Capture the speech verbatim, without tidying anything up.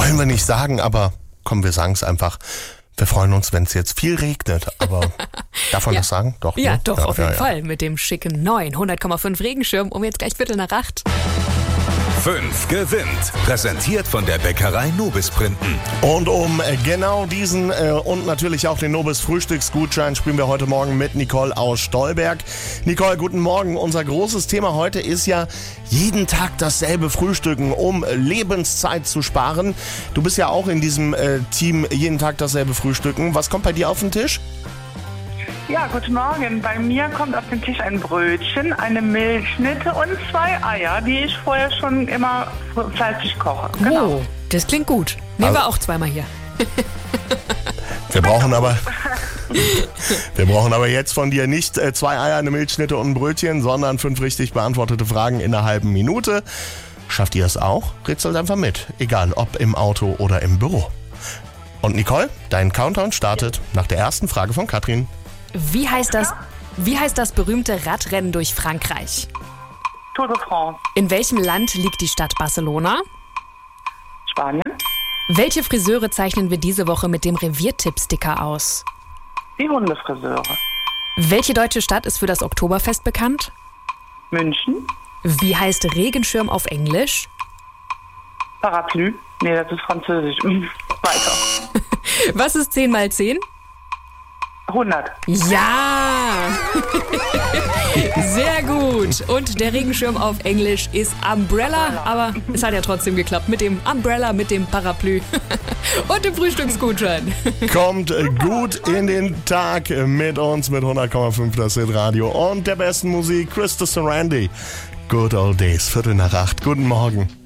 Wollen wir nicht sagen, aber komm, wir sagen es einfach. Wir freuen uns, wenn es jetzt viel regnet, aber darf man Ja. das sagen? Doch, Ja, ne? doch, auf jeden ja, ja. Fall. Mit dem schicken neuen hundert Komma fünf Regenschirm um jetzt gleich Viertel nach acht. fünf gewinnt. Präsentiert von der Bäckerei Nobis Printen. Und um äh, genau diesen äh, und natürlich auch den Nobis Frühstücksgutschein spielen wir heute Morgen mit Nicole aus Stolberg. Nicole, guten Morgen. Unser großes Thema heute ist ja jeden Tag dasselbe Frühstücken, um äh, Lebenszeit zu sparen. Du bist ja auch in diesem äh, Team jeden Tag dasselbe Frühstücken. Was kommt bei dir auf den Tisch? Ja, guten Morgen. Bei mir kommt auf den Tisch ein Brötchen, eine Milchschnitte und zwei Eier, die ich vorher schon immer fleißig koche. Genau. Oh, das klingt gut. Nehmen wir Also- auch zweimal hier. Wir brauchen aber, wir brauchen aber jetzt von dir nicht äh, zwei Eier, eine Milchschnitte und ein Brötchen, sondern fünf richtig beantwortete Fragen in einer halben Minute. Schafft ihr es auch? Rätselt einfach mit. Egal, ob im Auto oder im Büro. Und Nicole, dein Countdown startet nach der ersten Frage von Katrin. Wie heißt das, wie heißt das berühmte Radrennen durch Frankreich? Tour de France, In welchem Land liegt die Stadt Barcelona? Spanien, Welche Friseure zeichnen wir diese Woche mit dem Reviertipp-Sticker aus? die Hundefriseure, Welche deutsche Stadt ist für das Oktoberfest bekannt? München, Wie heißt Regenschirm auf Englisch? Parapluie, nee, das ist französisch. Hm, Weiter. Was ist zehn mal zehn? hundert. Ja! Sehr gut. Und der Regenschirm auf Englisch ist Umbrella, aber es hat ja trotzdem geklappt mit dem Umbrella, mit dem Parapluie und dem Frühstücksgutschein. Kommt äh, gut in den Tag mit uns mit hundert Komma fünf das Hitradio und der besten Musik, Christopher Randy. Good Old Days, Viertel nach acht. Guten Morgen.